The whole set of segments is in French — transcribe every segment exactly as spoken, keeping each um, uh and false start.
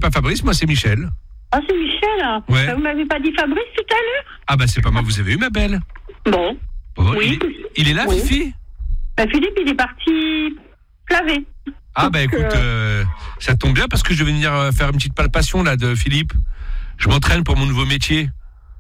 pas Fabrice, moi c'est Michel. Ah, c'est Michel. Ouais. Vous m'avez pas dit Fabrice tout à l'heure? Ah bah c'est pas moi, vous avez eu ma belle. Bon. Bon, Oui. il, est, il est là, Oui. Fifi? Bah, Philippe, il est parti laver. Ah bah écoute, euh, ça tombe bien parce que je vais venir euh, faire une petite palpation là de Philippe. Je m'entraîne pour mon nouveau métier.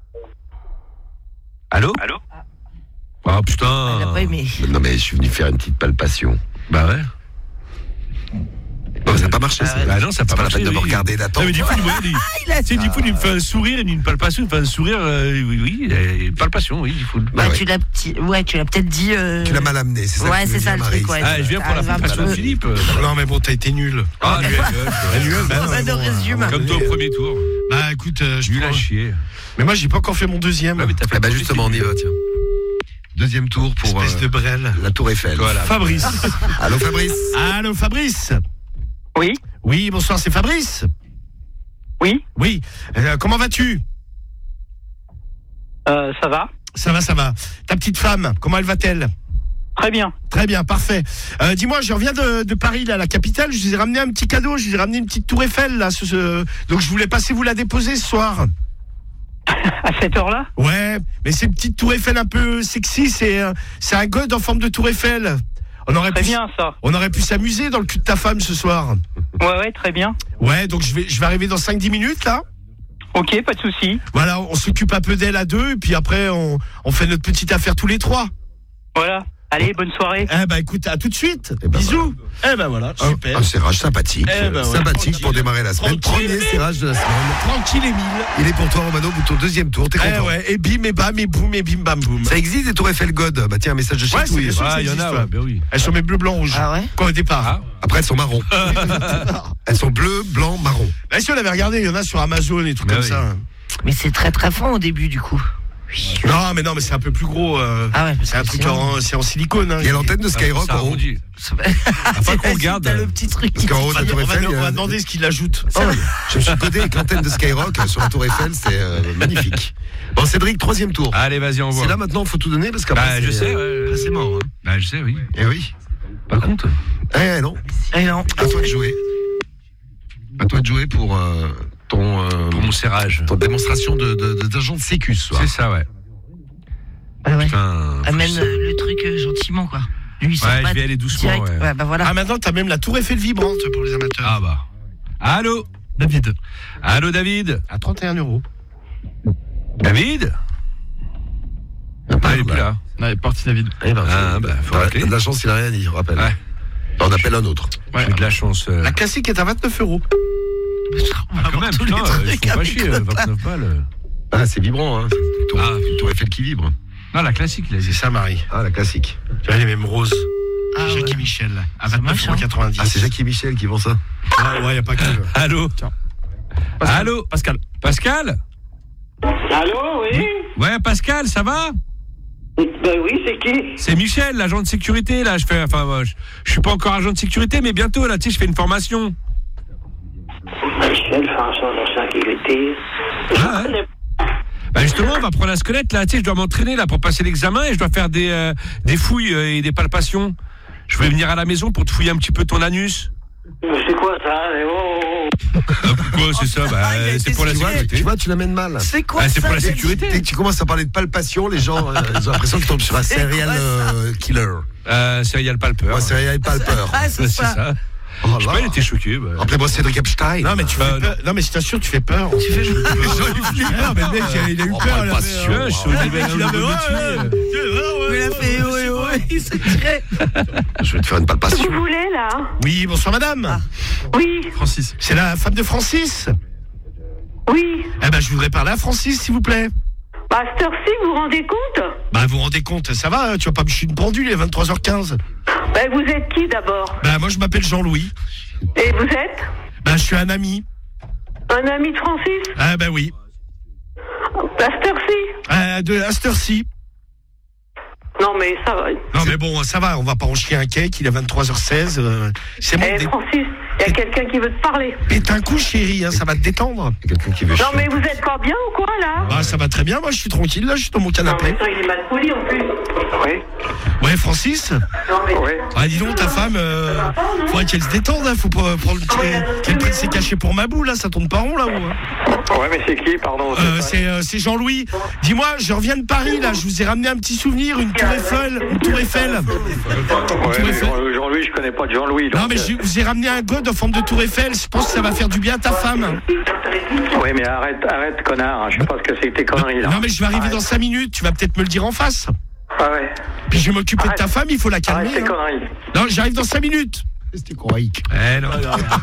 Allô? Allô? Oh putain. Elle a pas aimé. Non mais je suis venu faire une petite palpation. Bah ouais. Bon, ça n'a pas marché. Ah, ça. ouais. Bah non, ça a C'est pas pas la marché. peine de me oui. regarder, Non, d'attendre. mais du coup, il me dit, il a tu sais, du coup, il me fait un sourire, une palpation, il me fait un sourire, euh, oui, oui, euh, palpation, oui, il faut. Bah, Bah ouais. tu l'as petit... ouais, tu l'as peut-être dit. Euh... Tu l'as mal amené, c'est ça? Ouais, que tu c'est veux ça dire, le truc, Marie. ouais. Ah, je viens pour la Ah, va palpation de pas- Philippe. euh, Non, mais bon, t'as été nul. Ah, nul, Nul, ben non, Pas de bon, résume. à un comme moment toi au donné. premier tour. Bah écoute, euh, je Nul à prends- chier. Mais moi, j'ai pas encore fait mon deuxième. Ah, mais t'as fait Ah bah le justement, on y va, tiens. Deuxième tour pour Espèce euh, de brel. la Tour Eiffel. Voilà. Fabrice. Allô Fabrice? Allô, Fabrice. Oui. Oui, bonsoir, c'est Fabrice. Oui. Oui. Euh, comment vas-tu? Euh, ça va? Ça va, ça va. Ta petite femme, comment elle va-t-elle? Très bien. Très bien, parfait. Euh, dis-moi, je reviens de, de Paris, là, la capitale. Je vous ai ramené un petit cadeau. Je vous ai ramené une petite Tour Eiffel, là. Ce, ce... Donc, je voulais passer vous la déposer ce soir. À cette heure-là? Ouais, mais c'est une petite Tour Eiffel un peu sexy. C'est, euh, c'est un god en forme de Tour Eiffel. On aurait Très pu, bien, ça. on aurait pu s'amuser dans le cul de ta femme ce soir. Ouais, ouais, très bien. Ouais, donc je vais, je vais arriver dans cinq dix minutes, là. Ok, pas de souci. Voilà, on s'occupe un peu d'elle à deux, et puis après, on, on fait notre petite affaire tous les trois. Voilà. Allez, bonne soirée. Eh ben, écoute, à tout de suite. Eh ben, Bisous. Eh ben voilà, Un, super. un serrage sympathique. Eh ben ouais, sympathique tranquille. pour démarrer la semaine. Tranquille. Premier serrage de la semaine. Tranquille, Émile. Il est pour toi, Romano, pour ton deuxième tour. T'es Eh content? ouais, et bim, et bam, et boum, et bim, bam, boum. Ça existe des Tours Eiffel God? Bah tiens, un message de chez Ouais, c'est Touille. bien sûr. Ah, ça il y en existe, a, ouais. ouais, ben oui. Elles sont mes bleu, blanc, rouge. Ah ouais? Quoi, au départ. Ah. Après, elles sont marron. Elles sont bleues, blanc, marron. Là, si on avait regardé, il y en a sur Amazon et trucs Mais comme oui. ça. Mais c'est très très fin au début, du coup. Non, mais non, mais c'est un peu plus gros. euh, Ah ouais, parce c'est un que truc sinon- en, c'est en silicone. Hein. Il y a l'antenne de Skyrock Ça en haut. arrondit. Afin Afin qu'on regarde. T'as le petit truc. Parce qu'en haut de la On Tour va, Eiffel, il y on a- va demander ce qu'il ajoute. Oh, je me suis codé avec l'antenne de Skyrock euh, sur la Tour Eiffel, c'est euh, magnifique. Bon, Cédric, troisième tour. Allez, vas-y, on voit. C'est là maintenant, il faut tout donner parce qu'après. Bah, je c'est- sais, ouais. Là, c'est mort. Hein. Bah, je sais, oui. Eh oui. Par contre. Eh non. Eh non. À toi de jouer. À toi de jouer pour euh, ton, euh, Pour mon serrage. ton démonstration de, de, de, d'agent de sécu ce soir. C'est ça, ouais. Ah ouais. Putain. Amène euh, le truc euh, gentiment, quoi. Lui, il sort Ouais, pas je vais aller doucement, direct. ouais. Ouais, bah voilà. Ah, maintenant, t'as même la Tour Eiffel vibrante pour les amateurs. Ah bah. Allô, David. allô, David. À trente et un euros. David. Ah, Ah, il est plus là. Ouais, parti David. Eh ben, Ah, bah, faut t'as rappeler. t'as de la chance, il a rien dit, je rappelle. Ouais. On appelle un autre. J'ai eu de la chance. euh. La classique est à vingt-neuf euros. On va Ah, quand avoir même, tous les putain, euh, ils trucs font pas avec chier, le euh, tas. vingt-neuf balles. euh. Ah, c'est vibrant, hein. C'est une tour, Ah. une tour Eiffel qui vibre. Non, la classique, il a C'est dit. ça, Marie. Ah, la classique. Tu vois, les mêmes roses. Ah, Jackie ouais. Michel, à C'est vingt-neuf moche, euros hein. quatre-vingt-dix. Ah, c'est Jackie Michel qui vend ça. Ouais, ouais, y a pas que. Allô. Pascal. Allô. Pascal. Pascal. Allô, oui? Ouais, Pascal, ça va? Ben oui, c'est qui? C'est Michel, l'agent de sécurité, là. Je fais, enfin, moi, je, je suis pas encore agent de sécurité, mais bientôt, là, tu sais, je fais une formation. Michel, François de sécurité. Ah, ouais. Bah justement, on va prendre un squelette, là, tu sais, je dois m'entraîner, là, pour passer l'examen et je dois faire des, euh, des fouilles euh, et des palpations. Je vais venir à la maison pour te fouiller un petit peu ton anus. C'est quoi ça? Oh, oh, oh. Pourquoi c'est ça? Bah, Ah, il a été c'est pour la Tu vois, sécurité. tu vois, tu l'amènes mal. C'est quoi Ah, c'est ça pour la David sécurité. Dès que tu commences à parler de palpation, les gens euh, ils ont l'impression qu'ils tombent sur un C'est serial quoi ça euh, killer. Euh, serial palpeur. Un serial palpeur. Ah, c'est C'est ça. ça. Oh Je sais là. pas, il était choqué. Bah. Appelez-moi Cédric Epstein. Non, mais tu Euh, fais peur. Non, mais je t'assure, tu fais peur. Tu fais Non, mais le mec, il a eu Oh, peur. là, palpation. mais, Ouais, euh, je suis au le niveau mec, il d'un avait- nouveau ouais, métier. ouais, Mais il a fait ouais, ouais, il se tirait. Je vais te faire une palpation. Vous voulez, là? Oui, bonsoir madame. Oui, Francis. C'est la femme de Francis. oui. Eh ben, je voudrais parler à Francis, s'il vous plaît. Bah, à cette heure-ci, vous vous rendez compte? Bah, vous vous rendez compte, ça va, tu vas pas me chier une pendule, il est vingt-trois heures quinze. Ben, vous êtes qui, d'abord? Bah, moi, je m'appelle Jean-Louis. Et vous êtes? Bah, je suis un ami. Un ami de Francis? Ah, bah oui. À cette heure-ci? Euh, de à cette heure-ci. Non, mais ça va. Non, mais bon, ça va, on va pas en chier un cake, il est vingt-trois heures seize. euh, c'est mon Eh, dé- Francis, Il y a quelqu'un qui veut te parler. Pète un coup, chérie, hein, ça va te détendre. Quelqu'un qui veut Non, chier. mais vous êtes pas bien ou quoi, là? Ah, ça va très bien, moi je suis tranquille, là, je suis dans mon Non, canapé. mais ça, il est mal poli en plus. Oui. Ouais, Francis. Non, mais. Ouais. Ah, dis donc, ta femme, euh, faudrait qu'elle se détende, hein, faut pas prendre qu'elle qu'elle prenne ses cachets pour ma boule, là, ça tourne pas rond, là, ou hein. Ouais, mais c'est qui, pardon? Euh, c'est euh, c'est Jean-Louis. Dis-moi, je reviens de Paris, là, je vous ai ramené un petit souvenir, une tour Eiffel, une tour Eiffel. Ouais, Tour mais Eiffel. Jean- Jean-Louis, je connais pas de Jean-Louis. Non, donc, mais je vous ai ramené un god en forme de tour Eiffel, je pense que ça va faire du bien à ta femme. euh, Ouais, mais arrête, arrête, connard. Je sais pas ce que c'est que tes conneries, là. Non, mais je vais arriver Arrête. dans cinq minutes, tu vas peut-être me le dire en face. Ah ouais. Puis je vais m'occuper de ta femme, il faut la calmer. Arrête tes hein. conneries. Non, j'arrive dans cinq minutes. C'était croaïque. Eh non.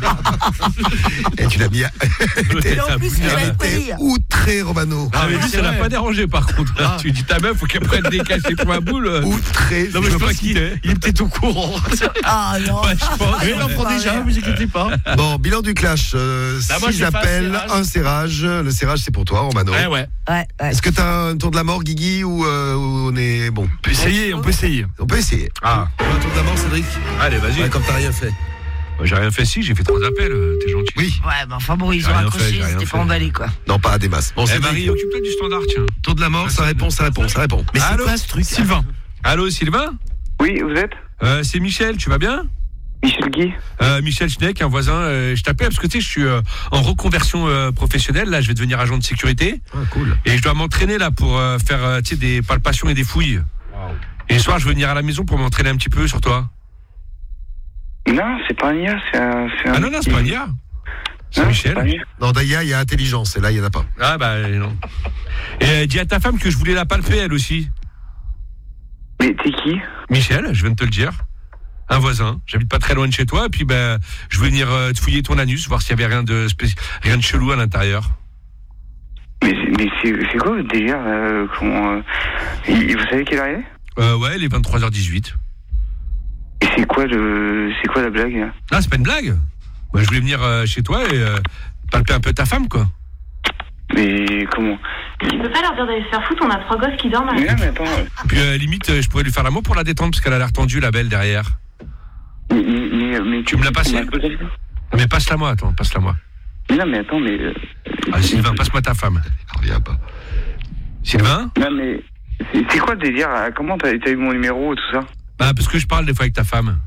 Et tu l'as mis à... T'es En plus, il va être T'es pire. outré, Romano. Ah, mais lui, ça l'a pas dérangé par contre. Ah. Tu dis ta meuf, faut qu'elle prenne des cachets pour ma boule. euh. Outré. Non, mais je Je peux pas pense qu'il quitter. il est peut-être au courant. Ah non. Ouais, je pense. Mais il en prend déjà, vous inquiétez pas. Bon, bilan du clash. Euh, Bah, moi, six j'ai fait un appels, serrage. un serrage. Le serrage, c'est pour toi, Romano. Ouais, ouais. Ouais, ouais. Est-ce que t'as un tour de la mort, Guigui, ou, euh, ou on est bon? On peut essayer, on peut essayer. On peut essayer. Ah, Un tour de la mort, Cédric? allez, vas-y. Ouais, comme t'as rien fait. J'ai rien fait si, j'ai fait trois appels, euh, t'es gentil. Oui. Ouais, mais enfin bon, ils J'ai ont rien accroché, fait, j'ai ils rien étaient fait. pas emballés, quoi. Non, pas à des masses. Bon, Eh Cédric, Marie, occupe-toi du standard, tiens. tour de la mort, ça répond, ça répond, ça répond. Mais c'est Allô quoi ce truc? Sylvain. Allô, Sylvain Oui, vous êtes euh, C'est Michel, tu vas bien? Michel Guy? Euh, Michel Schneck, un voisin, euh, je t'appelle parce que tu sais, je suis euh, en reconversion euh, professionnelle. Là, je vais devenir agent de sécurité Ah, cool. et je dois m'entraîner là pour euh, faire euh, tu sais, des palpations et des fouilles. Et le soir, je vais venir à la maison pour m'entraîner un petit peu sur toi. Non, c'est pas un I A, c'est un. c'est un- Ah non, non, c'est pas un I A. C'est Non, Michel. pas un I A. Non, Daya, il y a intelligence, et là, il y en a pas. Ah bah non. Et euh, dis à ta femme que je voulais la palper elle aussi. Mais t'es qui? Michel, je viens de te le dire. Un voisin, j'habite pas très loin de chez toi, et puis ben je vais venir euh, te fouiller ton anus, voir s'il y avait rien de spéci- rien de chelou à l'intérieur. Mais, c'est- mais c'est c'est quoi votre délire euh, comment, euh, il- Vous savez quelle heure il est? Euh, ouais, il est vingt-trois heures dix-huit. Et c'est quoi le. C'est quoi la blague là? Ah, c'est pas une blague. Bah, je voulais venir euh, chez toi et euh, palper un peu ta femme, quoi. Mais comment? Tu peux pas leur dire d'aller se faire foutre, on a trois gosses qui dorment. Mais non, mais attends. euh, Puis euh, limite, euh, je pourrais lui faire l'amour pour la détendre parce qu'elle a l'air tendue, la belle derrière. Mais, mais, mais, Tu me l'as passé? Ah, mais passe-la moi, attends, passe-la moi. Mais non, mais attends, mais. euh, Ah, Sylvain, passe-moi ta femme. Il revient pas. Sylvain? Non, mais. C'est c'est quoi le délire là? Comment t'as t'as eu mon numéro et tout ça? Bah, parce que je parle des fois avec ta femme.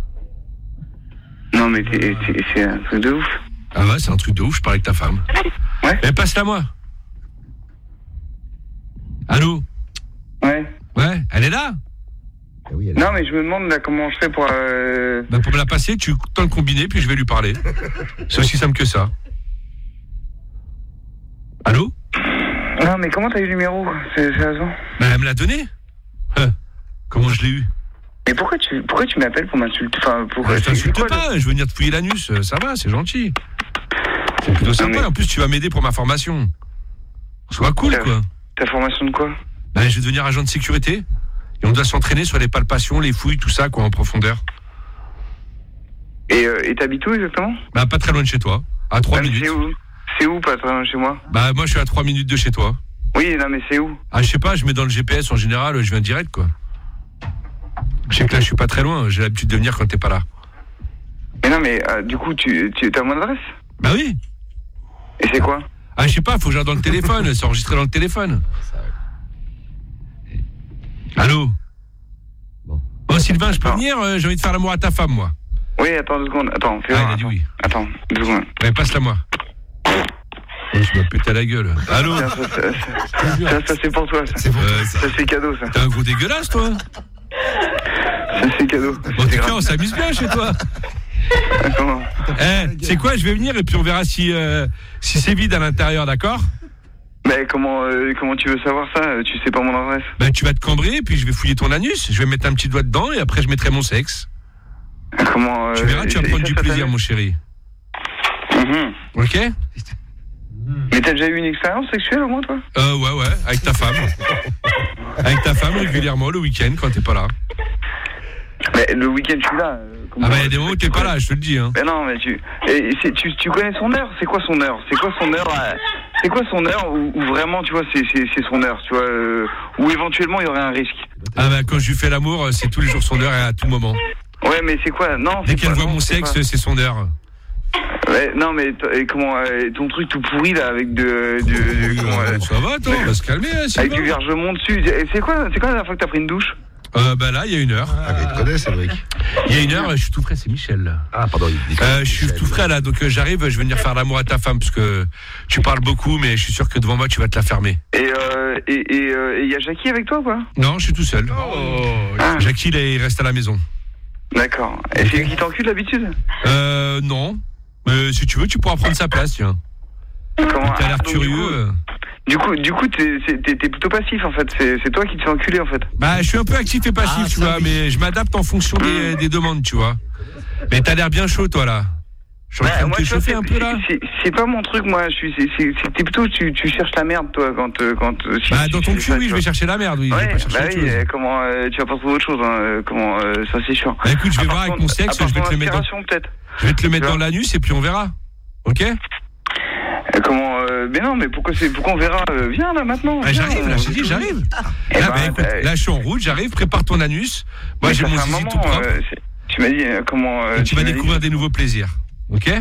Non, mais t'es- t'es- c'est un truc de ouf. Ah ouais, c'est un truc de ouf, je parle avec ta femme. Ouais. Mais passe-la moi. Allô? Ouais. Ouais, elle est là? Ah oui, elle est- Non, mais je me demande là comment je fais pour. Euh... Bah, pour me la passer, tu tends le combiné, puis je vais lui parler. C'est aussi simple que ça. Allô? Non, mais comment t'as eu le numéro? C'est c'est raison. Bah, elle me l'a donné. Hein, comment je l'ai eu? Mais pourquoi tu, pourquoi tu m'appelles pour m'insulter? Enfin, pourquoi Bah, je c'est- c'est t'insulte quoi, pas, je veux venir te fouiller l'anus, euh, ça va, c'est gentil. C'est plutôt sympa, mais- en plus tu vas m'aider pour ma formation. Sois cool, Ouais. quoi. Ta formation de quoi? Bah, je vais devenir agent de sécurité, et on doit s'entraîner sur les palpations, les fouilles, tout ça, quoi, en profondeur. Et euh, et t'habites où exactement? Bah, pas très loin de chez toi, à trois Ah, mais minutes. C'est où? C'est où, pas très loin de chez moi? Bah, moi je suis à trois minutes de chez toi. Oui, non, mais c'est où? Ah, je sais pas, je mets dans le G P S en général, je viens direct, quoi. Je sais que là, je suis pas très loin, j'ai l'habitude de venir quand t'es pas là. Mais non, mais euh, du coup, tu, tu as mon adresse? Bah oui. Et c'est quoi? Ah, je sais pas, faut que j'aille dans le téléphone, c'est enregistré dans le téléphone. Allô? Bon. Bon, Sylvain, je peux Non. venir, euh, j'ai envie de faire l'amour à ta femme, moi. Oui, attends deux secondes. Attends, fais Ah, voir. il a dit attends. oui. Attends, deux secondes. Ouais, passe-la moi. Oh, je me pète à la gueule. Allô? Ça, ça, ça, ça, ça, c'est pour toi, ça. C'est bon. Euh, Ça, c'est cadeau, ça. T'es un gros dégueulasse, toi. Ça, c'est cadeau. Bon, en tout cas, on s'amuse bien chez toi. Comment? Eh, c'est quoi, je vais venir et puis on verra si, euh, si c'est vide à l'intérieur, d'accord? Mais comment, euh, comment tu veux savoir ça? Tu sais pas mon adresse? Ben, tu vas te cambrer et puis je vais fouiller ton anus, je vais mettre un petit doigt dedans et après je mettrai mon sexe. Comment? Euh, Tu verras, tu vas et- et prendre ça, du ça plaisir, t'amuse? mon chéri. Mhm. Ok? Mais t'as déjà eu une expérience sexuelle au moins, toi? Euh, ouais, ouais, avec ta femme. Avec ta femme régulièrement le week-end quand t'es pas là. Mais le week-end, je suis là. euh, comment- Ah bah, il y a des moments où t'es pas là, je te le dis, hein. Mais non, mais tu, et c'est- tu, tu connais son heure? C'est quoi son heure? C'est quoi son heure? euh, C'est quoi son heure où, où vraiment, tu vois, c'est, c'est, c'est son heure, tu vois, euh, où éventuellement il y aurait un risque? Ah bah, quand je lui fais l'amour, c'est tous les jours son heure et à tout moment. Ouais, mais c'est quoi? Non. Dès c'est qu'elle pas- voit non, mon c'est sexe, pas- c'est son heure. Ouais, non, mais t- et comment, euh, ton truc tout pourri là avec de. de, de- comment, euh, Ça va, attends, on va se calmer. hein, avec Sylvain. du vergement dessus. Et C'est quoi, c'est quoi la dernière fois que t'as pris une douche? Euh, bah là, il y a une heure. Ah, mais il te connaît, Cédric. Il y a une heure, je suis tout frais, c'est Michel. Là. Ah, pardon, il dit Euh, je suis tout frais là, donc euh, j'arrive, je vais venir faire l'amour à ta femme parce que tu parles beaucoup, mais je suis sûr que devant moi tu vas te la fermer. Et euh, et et euh, et y a Jackie avec toi ou pas? Non, je suis tout seul. Ah, Jackie, il, est- il reste à la maison. d'accord. Et c'est lui qui t'encule d'habitude? Euh, non. Mais si tu veux, tu pourras prendre sa place, tiens. Comment? T'as l'air Ah, donc, du curieux. coup- euh. Du coup, du coup, t'es, c'est- t'es, t'es plutôt passif en fait. C'est, c'est toi qui te fais enculer en fait. Bah, je suis un peu actif et passif, Ah, tu ça, vois, oui. mais je m'adapte en fonction des, des demandes, tu vois. Mais t'as l'air bien chaud, toi, là. Je suis en Bah, train de moi, tu vois, t'échauffer c'est, un peu, là. c'est, c'est, c'est pas mon truc, moi. Je suis, c'est, c'est, c'est que t'es plutôt, tu, tu cherches la merde, toi, quand, euh, quand. euh, si Bah, tu dans ton fais cul, ça, oui, tu je vois. vais chercher la merde, oui. Je vais Ouais, pas chercher bah autre oui. chose. euh, comment, euh, tu vas pas trouver autre chose, hein. euh, Comment, euh, ça c'est sûr. Bah, écoute, je vais À voir part avec ton- mon sexe, à part je vais ton te le mettre dans, inspiration, peut-être. je vais te le mettre Tu dans vois. l'anus et puis on verra. Ok? Euh, Comment, euh, mais non, mais pourquoi c'est, pourquoi on verra? euh, Viens là maintenant. Bah, viens, j'arrive, là, euh, je te dis, j'arrive. eh Là, ben, bah, écoute, bah, là, je suis en route, j'arrive, prépare ton anus. Moi, mais j'ai ça mon fait un zizi moment, tout propre. euh, c'est- tu m'as dit euh, comment. euh, Et tu vas m'as dit- découvrir des nouveaux plaisirs. Ok?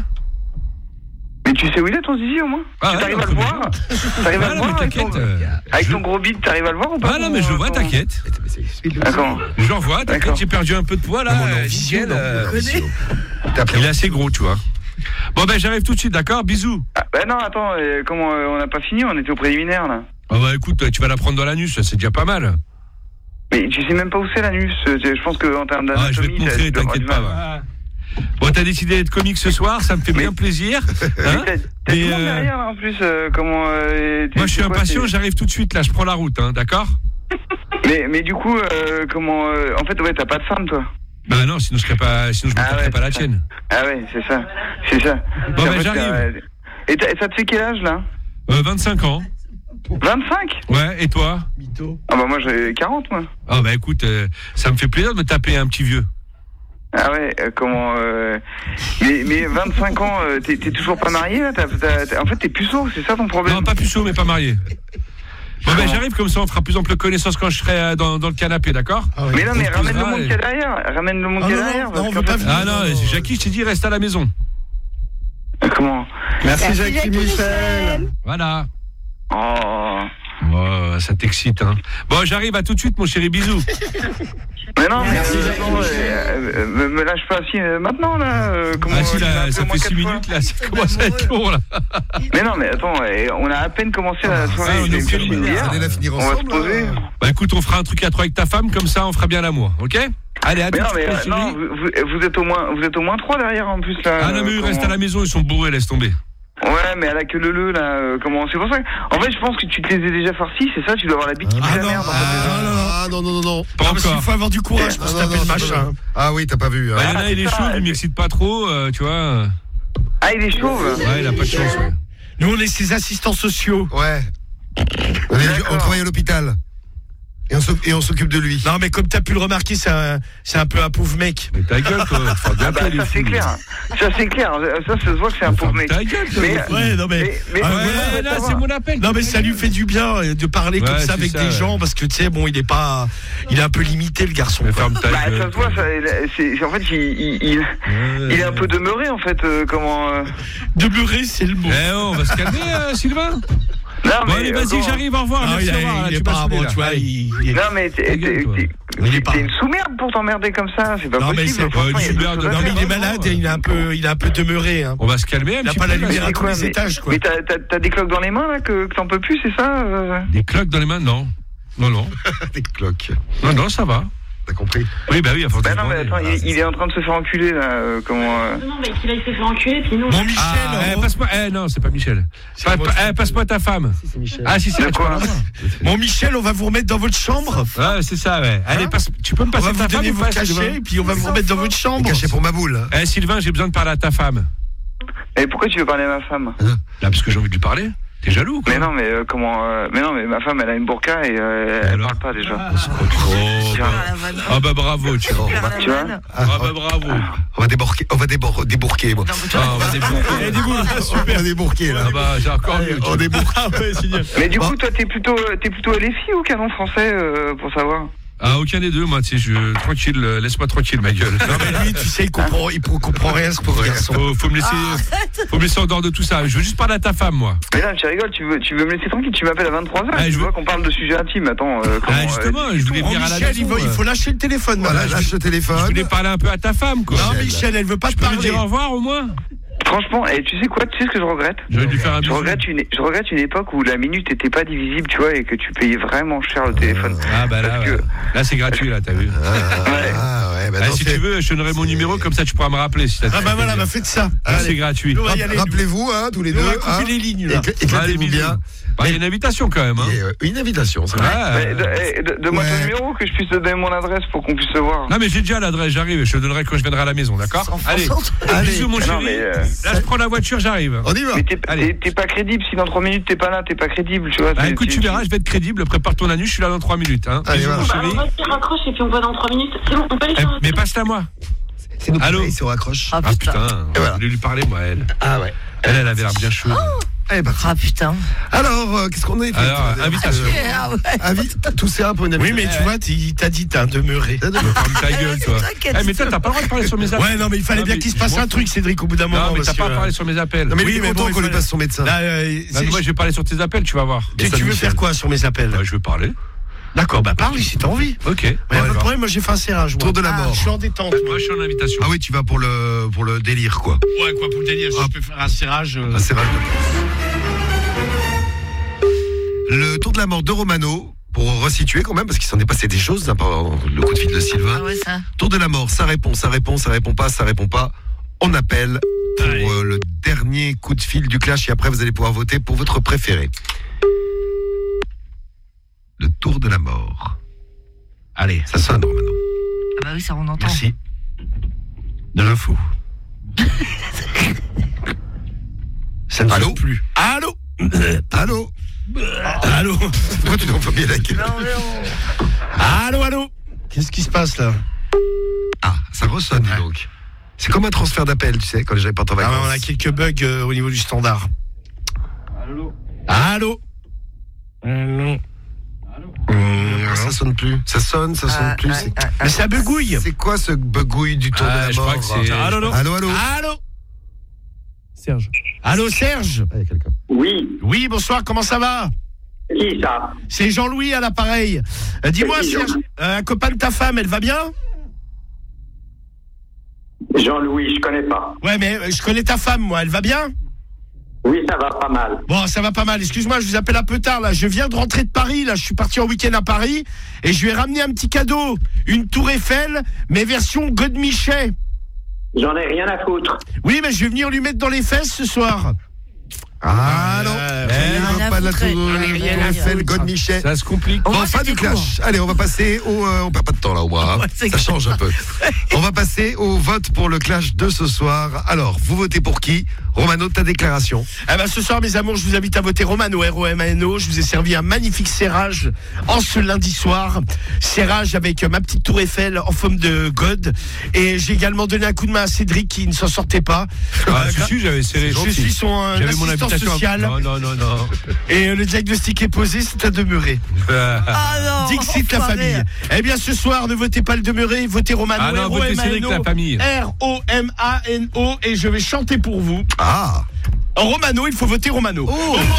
Mais tu sais où il est ton zizi au moins? Ah, Tu ouais, t'arrives non, à le mais voir? T'arrives à Ah, le non, mais voir avec ton, t'inquiète. euh, avec je- ton gros bide, t'arrives à le voir ou pas? Ah, non, mais je le vois, ton- t'inquiète. Ah, comment? Je le vois, t'inquiète, D'accord. j'ai perdu un peu de poids, là. Non, non, euh, visio, nickel, non, euh, visio. T'as appelé Il est assez gros, tu vois. Bon, ben, j'arrive tout de suite, d'accord? Bisous. Ah, bah non, attends, euh, comment euh, on n'a pas fini? On était au préliminaire là. Ah, bah, écoute, tu vas la prendre dans l'anus, c'est déjà pas mal. Mais tu sais même pas où c'est l'anus. euh, Je pense qu'en termes Ah, je vais te d'anatomie, montrer, tu dois avoir t'inquiète du pas. mal. va. Bon, t'as décidé d'être comique ce soir, ça me fait Mais- bien plaisir. Mais Hein t'as, t'as Mais, tout le monde euh, derrière là, en plus. euh, comment euh, t'es- Moi, je suis c'est quoi, impatient, c'est- j'arrive tout de suite, là, je prends la route, hein, d'accord? Mais, mais du coup, euh, comment euh, en fait, ouais, t'as pas de femme, toi. Bah non, sinon je serais pas, sinon je me Ah porterais ouais, pas la c'est ça. tienne. Ah ouais, c'est ça, c'est ça. Bon, Et en ben, fait, j'arrive. t'as- Et t'as- ça te fait quel âge là? Euh, vingt-cinq ans. vingt-cinq? Ouais, et toi? Ah bah moi j'ai quarante moi. Ah bah écoute, euh, ça me fait plaisir de me taper un petit vieux. Ah ouais, euh, comment euh... mais, mais vingt-cinq ans, euh, t'es, t'es toujours pas marié là? T'as, t'as- t'as- En fait, t'es puceau, c'est ça ton problème? Non, pas puceau, mais pas marié. Bon ben j'arrive, comme ça on fera plus ample connaissance quand je serai euh, dans, dans le canapé, d'accord? Mais non, mais On se ramène le posera monde et- qu'il y a derrière. Ramène le monde Ah qu'il y a non, derrière. non, parce on qu'en veut pas fait- venir. Ah non, Jackie, je t'ai dit, reste à la maison. Comment? Merci Jackie Michel. Voilà. Oh. Oh, ça t'excite, hein. Bon, j'arrive, à tout de suite, mon chéri, bisous. Mais non, mais attends, euh, euh, me, me lâche pas si euh, maintenant là. euh, comment, Ah si, tu m'as là, appelé ça au moins fait six quatre fois. minutes, là, ça commence à être long, là. Mais non, mais attends, euh, on a à peine commencé la soirée. Ah, on est au j'ai film, fini là. hier. Vous allez la finir On va se ensemble. poser. là. Bah écoute, on fera un truc à trois avec ta femme, comme ça on fera bien l'amour, ok? Allez, à tout Mais de non, mais suite, euh, mon chéri. non, vous, vous- vous êtes au moins, vous êtes au moins trois derrière en plus là. Ah non, mais euh, eux restent à comment- la maison, ils sont bourrés, laisse tomber. Ouais, mais elle a que le le là. euh, comment c'est pour ça. que- En fait, je pense que tu te les as déjà farcis, c'est ça. Tu dois avoir la bite qui Ah pue la non, merde. en fait. Ah non, non, non, non. Pas Non, parce qu'il encore. faut avoir du courage pour Ah, se non, taper non, le c'est machin. pas- Ah oui, t'as pas vu. hein. Bah, il y en a, il est c'est chaud, ça, il m'excite pas trop, euh, tu vois. Ah, il est chauve. Ouais, il a pas de chance, ouais. Nous, on est ses assistants sociaux. Ouais. On, est- D'accord. on travaille à l'hôpital. Et on s'oc- et on s'occupe de lui. Non, mais comme t'as pu le remarquer, c'est un, c'est un peu un pauvre mec. Mais ta gueule, toi, va te faire bien Ah bah appeler, ça les c'est fous. clair. Ça c'est clair. Ça, ça se voit que c'est un pauvre mec. Ta gueule, toi. Mais, les fous. Ouais, non, mais. mais, mais, Ah, mais Ouais, moi, là, ça c'est va. mon appel. Non mais ça lui fait du bien euh, de parler comme Ouais, ça c'est avec ça, des ouais. gens parce que tu sais bon il est pas il est un peu limité le garçon. Mais quoi. ferme ta Bah gueule. ça se voit. Ça, c'est, en fait, il, il, il, Ouais. il est un peu demeuré en fait. euh, comment euh... Demeurer c'est le mot. Eh oh, on va se calmer, euh, Sylvain. Non Bon, mais allez, euh, vas-y, comment- j'arrive, au revoir. Ah, Merci, il, au revoir. est, là, il est tu m'as pas saoulé, bon là. tu vois Allez. il, il est- Non mais t'es, Ta gueule, t'es, toi. t'es, Il est pas- t'es une sous-merde pour t'emmerder comme ça. C'est pas Non, mais possible. c'est- Franchement, Ouais, il y a une d'autres sous-merde, choses à non mais faire. il est malade et il est un peu il est un peu demeuré hein. On va se calmer un Il a petit pas peu. la là. lumière à C'est tous quoi, les mais- étages quoi. Mais t'as, t'as, t'as des cloques dans les mains là que, que t'en peux plus, c'est ça euh Des cloques dans les mains, non. Non, non. Des cloques. Non, non, ça va. T'as compris? Oui, bah oui, à force Bah de non mais demander. attends, il, il est en train de se faire enculer là. euh, Comment euh... Non, non, mais qu'il aille se faire enculer, puis nous. Bon Michel Ah, eh, on- passe-moi. Eh, non, c'est pas Michel. Pa- moi, pa- c'est- eh, passe-moi ta femme. Ah, si, c'est De tu quoi parles à moi. bon Michel on va vous remettre dans votre chambre. Ouais, c'est ça, ouais. Allez, passe. Tu peux me On passer va vous ta femme donner ou vos pas, cachets Sylvain et puis on va vous remettre dans votre chambre. Caché pour ma boule. Eh, Sylvain, j'ai besoin de parler à ta femme. Et pourquoi tu veux parler à ma femme? Là, parce que j'ai envie de lui parler. T'es jaloux ou quoi? Mais non mais euh, comment euh... Mais non mais ma femme elle a une burqa et euh, elle alors parle pas déjà. Oh, bah. Ah, bah bravo, tu vois. Tu vois? Ah, bah bravo. On va déborquer, on va débor- débourquer, moi. Ah, on va débourquer. On va débourquer, là. Ah, bah, j'ai encore mieux. tu On vois. débourque. Ah ouais c'est bien. Mais du Bon. coup toi t'es plutôt euh, t'es plutôt L F I ou canon français euh, pour savoir? Ah, aucun des deux, moi, tu sais, je, tranquille, euh, laisse-moi tranquille, ma gueule. Non, mais lui, tu sais, il comprend, il comprend rien, ce pauvre garçon. Faut, faut me laisser, faut me laisser en dehors de tout ça. Je veux juste parler à ta femme, moi. Mais là, tu rigoles, tu veux, tu veux me laisser tranquille, tu m'appelles à vingt-trois heures, Ah, tu je vois veux- qu'on parle de sujets intimes, attends. Euh, comment, Ah, justement, euh, je voulais Oh, venir à la Michel, il, maison. veut- il faut lâcher le téléphone. Voilà, maintenant. lâche le Je téléphone. voulais parler un peu à ta femme, quoi. Non, Michel, elle veut pas te Je peux lui parler. dire au revoir, au moins? Franchement, et tu sais quoi, tu sais ce que je regrette? J'aurais dû faire un Je bisou. regrette, une, je regrette une époque où la minute était pas divisible, tu vois, et que tu payais vraiment cher le téléphone. Ah, bah là, Parce ouais. que- Là, c'est gratuit, là, t'as vu. Ah, ouais, bah Ah, non, si c'est- tu veux, je te donnerai mon numéro, comme ça tu pourras me rappeler. Si t'as Ah bah voilà, bah faites ça. Ah, c'est Allez. gratuit. Nous, on va y aller. Rappelez-vous, hein, tous les Nous, deux. on va couper hein. les lignes, là. Écla- Allez, Éclatez-vous bisous. bien. Bah, il y a une invitation quand même. Hein. Et, euh, une invitation, c'est vrai. Ah, Mais, euh, de- eh, de- Donne-moi Ouais. ton numéro, que je puisse te donner mon adresse pour qu'on puisse se voir. Non, mais j'ai déjà l'adresse, j'arrive. Je te donnerai quand je viendrai à la maison, d'accord? Allez, bisous, mon Non, chéri. mais, euh, Là, je prends la voiture, j'arrive. On y va. Mais t'es Allez. t'es- t'es pas crédible, si dans trois minutes t'es pas là, t'es pas crédible, tu vois. Bah c'est- écoute, c'est- tu verras, je vais être crédible. Prépare ton anus, je suis là dans trois minutes. Hein. Allez, Bisous, voilà. mon Bah, chéri. alors, vas-y, raccroche et puis on voit dans trois minutes. C'est bon, on peut aller Eh, sur mais passe-la moi. C'est nous qui Allô paye, si on raccroche. Ah Ah putain. putain, Et voilà. je voulais lui parler, moi, elle. Ah ouais. Elle, elle avait l'air bien chaude. Eh ben, Ah putain. alors, euh, qu'est-ce qu'on a fait Alors, euh, invitation. Ah ouais. Invite tout ça pour une Oui, invitation. mais tu vois, il t'a dit, t'as un demeuré. Ferme ta gueule, toi. T'inquiète. Eh, mais toi, t'as pas le droit de parler sur mes appels. Ouais, non, mais il fallait Non, bien mais qu'il se je passe m'en un truc, Cédric, au bout d'un moment. Non, mais t'as parce pas à que- parler sur mes appels. Non, mais Oui, il est mais content bon, il qu'on lui fallait- passe son médecin. Là, euh, Non, c'est- mais moi, je vais parler sur tes appels, tu vas voir. tu, tu veux faire quoi sur mes appels? Bah, je veux parler. D'accord, bah parle si t'as envie. Ok. Mais Bon, pas de alors. problème, moi j'ai fait un serrage. moi. Tour de la Ah, mort. Je suis en détente. Moi, je suis en invitation. Ah oui, tu vas pour le, pour le délire, quoi. Ouais, quoi, pour le délire, Ah. je peux faire un serrage. euh, Ah, c'est vrai. Le tour de la mort de Romano, pour resituer quand même, parce qu'il s'en est passé des choses, hein, pendant le coup de fil de Sylvain. Ah ouais, ça. Tour de la mort, ça répond, ça répond, ça répond pas, ça répond pas. On appelle pour Allez. euh, le dernier coup de fil du clash et après vous allez pouvoir voter pour votre préféré. Le tour de la mort. Allez, Ça sonne, Romano. Ah bah oui, ça on entend. merci. De l'info. Ça ne Allô sonne plus. Allô Allô Allô Pourquoi tu n'en pas bien la gueule? Non, non. Allô, allô Qu'est-ce qui se passe là? Ah, ça ressonne, dis donc. C'est comme un transfert d'appel, tu sais, quand les gens partent en Ah, vacances. ouais, on a quelques bugs euh, au niveau du standard. Allô Allô Allô Hum, ça sonne plus. Ça sonne, ça sonne Ah, plus. ah, c'est- ah, ah. Mais ça begouille. C'est quoi ce begouille du tour Ah, de la je mort? crois que c'est- Allô, allô Allô, allô Allô Serge. Allô, Serge Ah, il y a quelqu'un. Oui, Oui, bonsoir, comment ça va? qui ça? C'est Jean-Louis à l'appareil. Euh, Dis-moi, Oui, Serge, Jean- euh, un copain de ta femme, elle va bien? Jean-Louis, je connais pas. Ouais, mais euh, je connais ta femme, moi, elle va bien? Oui, ça va pas mal. Bon, ça va pas mal. Excuse-moi, je vous appelle un peu tard, là. Je viens de rentrer de Paris, là. Je suis parti en week-end à Paris et je lui ai ramené un petit cadeau. Une tour Eiffel, mais version Godemichet. J'en ai rien à foutre. Oui, mais je vais venir lui mettre dans les fesses ce soir. Ah non, Euh, Eh, rien il veut à pas de la foutre, tour rien, tour rien, Eiffel, rien. Godemichet. Ça se complique. Au Bon, moins, fin du c'était clash. court. Allez, on va passer au. euh, on perd pas de temps là au moins. hein. Ouais, c'est Ça clair. change un peu. On va passer au vote pour le clash de ce soir. Alors, vous votez pour qui? Romano, ta déclaration. Eh ben, ce soir, mes amours, je vous invite à voter Romano, R O M A N O. Je vous ai servi un magnifique serrage en ce lundi soir. Serrage avec ma petite tour Eiffel en forme de God. Et j'ai également donné un coup de main à Cédric qui ne s'en sortait pas. Ah, Euh, si, si, j'avais serré. je suis son euh, J'avais mon assistant invitation. social. Non, non, non, non. Et euh, le diagnostic est posé, c'est à demeurer. Ah non. Dixit la enfoiré. famille. Eh bien, ce soir, ne votez pas le demeuré, votez Romano, Ah non, R O votez M A Cédric, N la O. famille. R O M A N O. Et je vais chanter pour vous. Ah. Romano, il faut voter Romano. Oh.